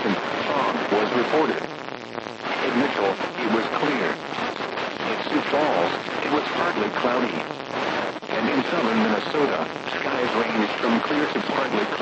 persistent fog was reported. In Mitchell, it was clear. In Sioux Falls, it was partly cloudy. And in southern Minnesota, skies ranged from clear to partly cloudy.